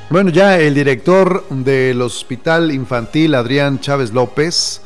Bueno, ya el director del Hospital Infantil, Adrián Chávez López,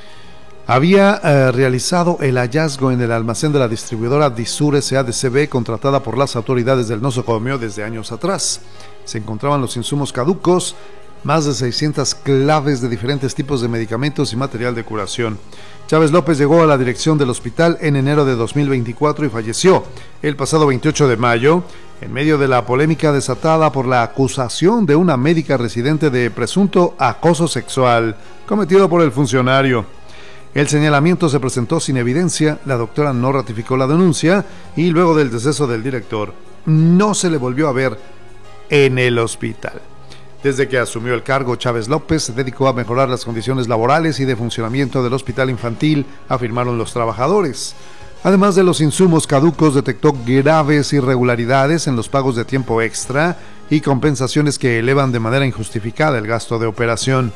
había realizado el hallazgo en el almacén de la distribuidora Disur SADCB, contratada por las autoridades del nosocomio desde años atrás. Se encontraban los insumos caducos, más de 600 claves de diferentes tipos de medicamentos y material de curación. Chávez López llegó a la dirección del hospital en enero de 2024 y falleció el pasado 28 de mayo, en medio de la polémica desatada por la acusación de una médica residente de presunto acoso sexual cometido por el funcionario. El señalamiento se presentó sin evidencia, la doctora no ratificó la denuncia y luego del deceso del director no se le volvió a ver en el hospital. Desde que asumió el cargo, Chávez López se dedicó a mejorar las condiciones laborales y de funcionamiento del hospital infantil, afirmaron los trabajadores. Además de los insumos caducos, detectó graves irregularidades en los pagos de tiempo extra y compensaciones que elevan de manera injustificada el gasto de operación.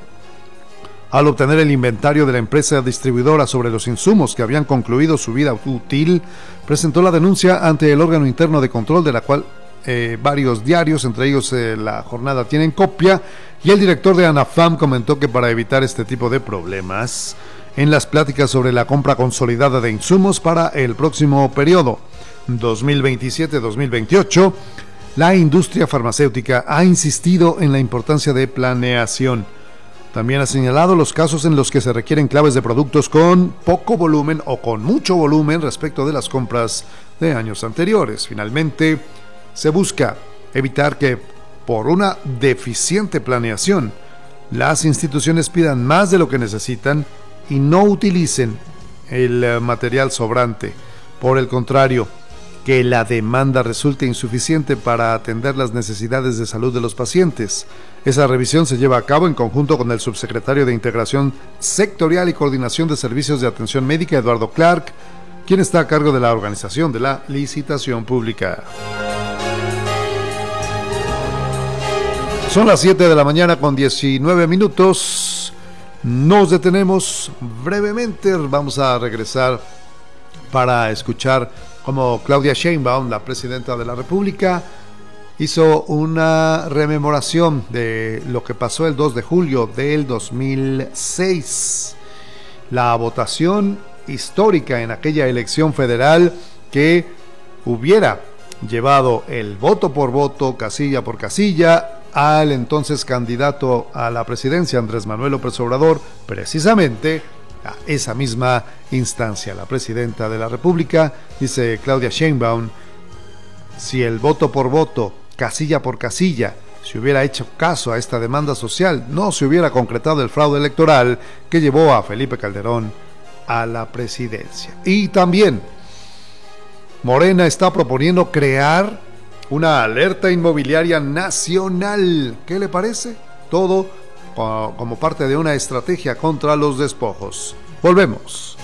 Al obtener el inventario de la empresa distribuidora sobre los insumos que habían concluido su vida útil, presentó la denuncia ante el órgano interno de control, de la cual varios diarios, entre ellos La Jornada, tienen copia, y el director de ANAFAM comentó que para evitar este tipo de problemas, en las pláticas sobre la compra consolidada de insumos para el próximo periodo 2027-2028, la industria farmacéutica ha insistido en la importancia de planeación. También ha señalado los casos en los que se requieren claves de productos con poco volumen o con mucho volumen respecto de las compras de años anteriores. Finalmente, se busca evitar que, por una deficiente planeación, las instituciones pidan más de lo que necesitan y no utilicen el material sobrante. Por el contrario, que la demanda resulte insuficiente para atender las necesidades de salud de los pacientes. Esa revisión se lleva a cabo en conjunto con el subsecretario de Integración Sectorial y Coordinación de Servicios de Atención Médica, Eduardo Clark, quien está a cargo de la organización de la licitación pública. Son las 7 de la mañana con 19 minutos. Nos detenemos brevemente. Vamos a regresar para escuchar cómo Claudia Sheinbaum, la presidenta de la República, hizo una rememoración de lo que pasó el 2 de julio del 2006. La votación histórica en aquella elección federal que hubiera llevado el voto por voto, casilla por casilla, al entonces candidato a la presidencia, Andrés Manuel López Obrador, precisamente a esa misma instancia. La presidenta de la República, dice Claudia Sheinbaum, si el voto por voto, casilla por casilla, se hubiera hecho caso a esta demanda social, no se hubiera concretado el fraude electoral que llevó a Felipe Calderón a la presidencia. Y también Morena está proponiendo crear una alerta inmobiliaria nacional. ¿Qué le parece? Todo como parte de una estrategia contra los despojos. Volvemos.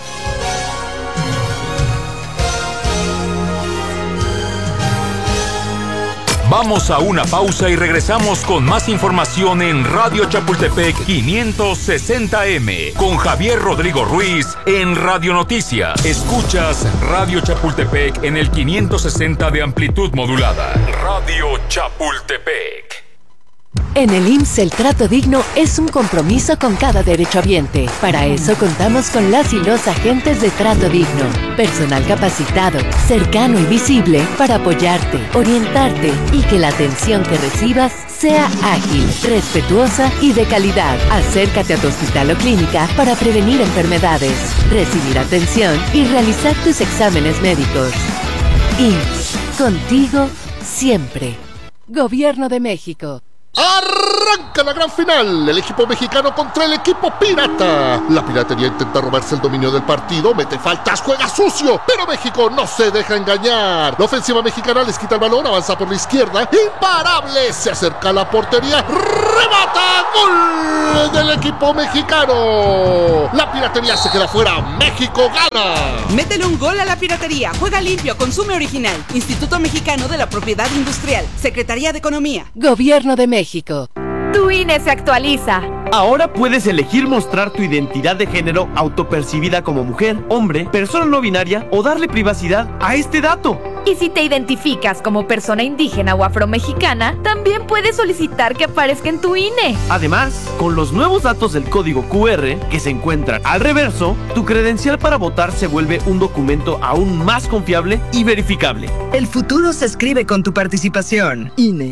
Vamos a una pausa y regresamos con más información en Radio Chapultepec 560M con Javier Rodrigo Ruiz en Radio Noticias. Escuchas Radio Chapultepec en el 560 de amplitud modulada. Radio Chapultepec. En el IMSS el trato digno es un compromiso con cada derechohabiente. Para eso contamos con las y los agentes de trato digno. Personal capacitado, cercano y visible para apoyarte, orientarte y que la atención que recibas sea ágil, respetuosa y de calidad. Acércate a tu hospital o clínica para prevenir enfermedades, recibir atención y realizar tus exámenes médicos. IMSS, contigo siempre. Gobierno de México. Arranca la gran final, el equipo mexicano contra el equipo pirata. La piratería intenta robarse el dominio del partido, mete faltas, juega sucio, pero México no se deja engañar. La ofensiva mexicana les quita el balón, avanza por la izquierda, imparable, se acerca a la portería, remata, gol del equipo mexicano. La piratería se queda fuera, México gana. Métele un gol a la piratería, juega limpio, consume original. Instituto Mexicano de la Propiedad Industrial, Secretaría de Economía, Gobierno de México. Tu INE se actualiza. Ahora puedes elegir mostrar tu identidad de género autopercibida como mujer, hombre, persona no binaria o darle privacidad a este dato. Y si te identificas como persona indígena o afromexicana, también puedes solicitar que aparezca en tu INE. Además, con los nuevos datos del código QR que se encuentran al reverso, tu credencial para votar se vuelve un documento aún más confiable y verificable. El futuro se escribe con tu participación. INE.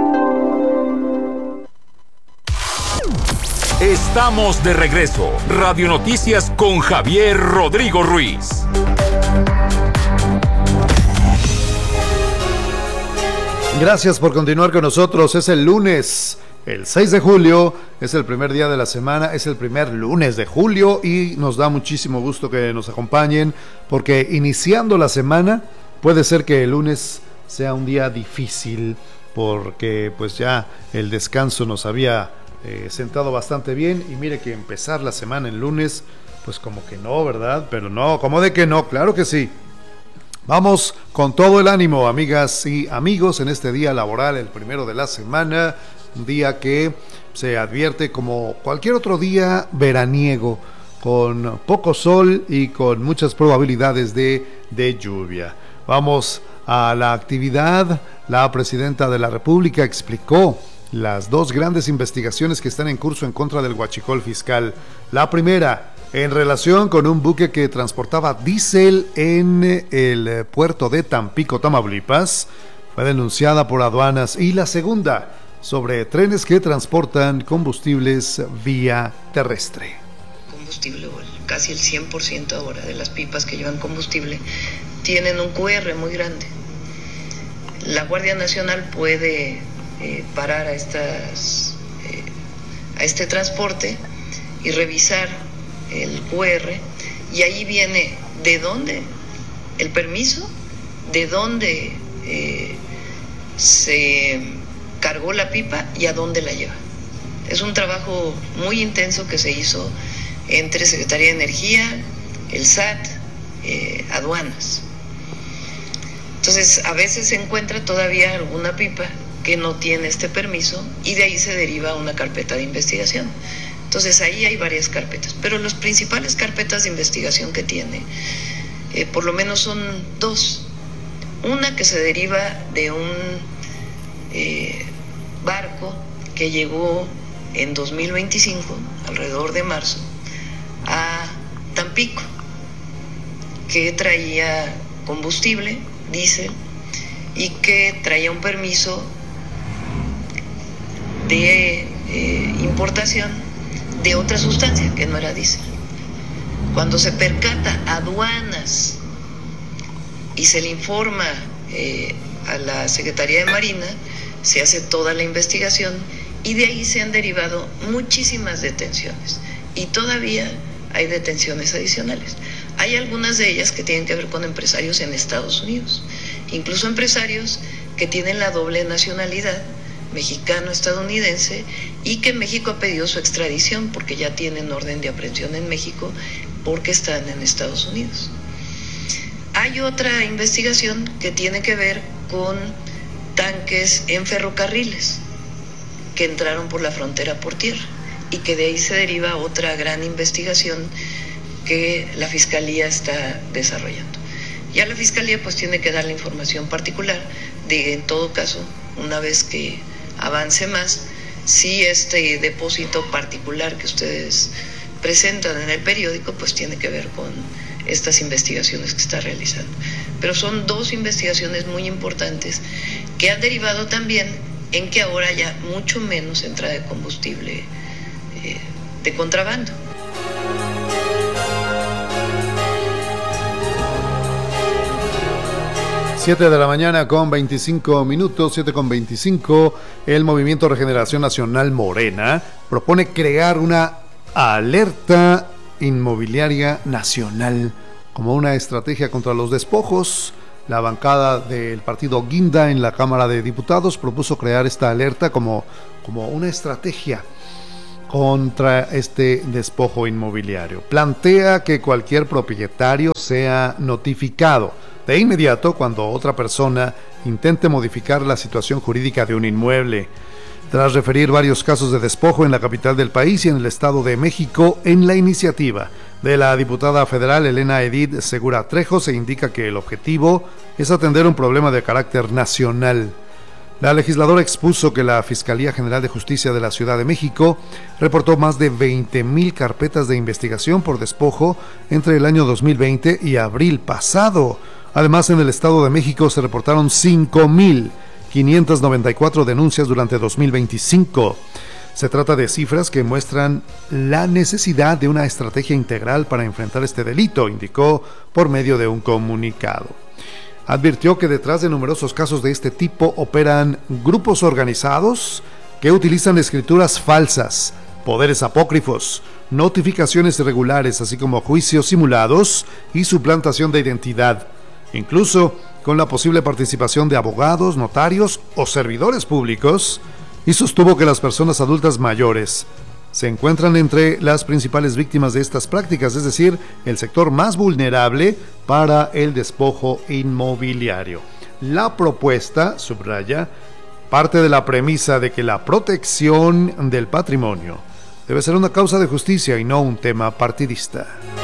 Estamos de regreso. Radio Noticias con Javier Rodrigo Ruiz. Gracias por continuar con nosotros. Es el lunes, el 6 de julio, es el primer día de la semana, es el primer lunes de julio y nos da muchísimo gusto que nos acompañen porque iniciando la semana puede ser que el lunes sea un día difícil porque pues ya el descanso nos había sentado bastante bien y mire que empezar la semana el lunes pues como que no, ¿verdad? Pero no, ¿cómo de que no? Claro que sí. Vamos con todo el ánimo, amigas y amigos, en este día laboral, el primero de la semana, un día que se advierte como cualquier otro día veraniego, con poco sol y con muchas probabilidades de lluvia. Vamos a la actividad. La presidenta de la República explicó las dos grandes investigaciones que están en curso en contra del huachicol fiscal. La primera, en relación con un buque que transportaba diésel en el puerto de Tampico, Tamaulipas, fue denunciada por aduanas. Y la segunda, sobre trenes que transportan combustibles vía terrestre. Combustible, casi el 100% ahora de las pipas que llevan combustible tienen un QR muy grande. La Guardia Nacional puede parar a este transporte y revisar el QR y ahí viene de dónde el permiso, de dónde se cargó la pipa y a dónde la lleva. Es un trabajo muy intenso que se hizo entre Secretaría de Energía, el SAT, aduanas. Entonces a veces se encuentra todavía alguna pipa que no tiene este permiso y de ahí se deriva una carpeta de investigación. Entonces ahí hay varias carpetas, pero las principales carpetas de investigación que tiene, por lo menos son dos. Una que se deriva de un barco que llegó en 2025, alrededor de marzo, a Tampico, que traía combustible, diésel, y que traía un permiso de importación de otra sustancia que no era diésel. Cuando se percata aduanas y se le informa a la Secretaría de Marina, se hace toda la investigación y de ahí se han derivado muchísimas detenciones y todavía hay detenciones adicionales. Hay algunas de ellas que tienen que ver con empresarios en Estados Unidos, incluso empresarios que tienen la doble nacionalidad, mexicano-estadounidense, y que México ha pedido su extradición porque ya tienen orden de aprehensión en México porque están en Estados Unidos. Hay otra investigación que tiene que ver con tanques en ferrocarriles que entraron por la frontera por tierra y que de ahí se deriva otra gran investigación que la Fiscalía está desarrollando. Ya la Fiscalía pues tiene que dar la información particular de, en todo caso, una vez que avance más, si este depósito particular que ustedes presentan en el periódico pues tiene que ver con estas investigaciones que está realizando. Pero son dos investigaciones muy importantes que han derivado también en que ahora haya mucho menos entrada de combustible de contrabando. Siete de la mañana con 25 minutos, 7:25. El Movimiento Regeneración Nacional Morena propone crear una alerta inmobiliaria nacional como una estrategia contra los despojos. La bancada del partido Guinda en la Cámara de Diputados propuso crear esta alerta como una estrategia contra este despojo inmobiliario. Plantea que cualquier propietario sea notificado de inmediato cuando otra persona intente modificar la situación jurídica de un inmueble. Tras referir varios casos de despojo en la capital del país y en el Estado de México, en la iniciativa de la diputada federal Elena Edith Segura Trejo se indica que el objetivo es atender un problema de carácter nacional. La legisladora expuso que la Fiscalía General de Justicia de la Ciudad de México reportó más de 20,000 carpetas de investigación por despojo entre el año 2020 y abril pasado. Además, en el Estado de México se reportaron 5,594 denuncias durante 2025. Se trata de cifras que muestran la necesidad de una estrategia integral para enfrentar este delito, indicó por medio de un comunicado. Advirtió que detrás de numerosos casos de este tipo operan grupos organizados que utilizan escrituras falsas, poderes apócrifos, notificaciones irregulares, así como juicios simulados y suplantación de identidad, incluso con la posible participación de abogados, notarios o servidores públicos, y sostuvo que las personas adultas mayores se encuentran entre las principales víctimas de estas prácticas, es decir, el sector más vulnerable para el despojo inmobiliario. La propuesta, subraya, parte de la premisa de que la protección del patrimonio debe ser una causa de justicia y no un tema partidista.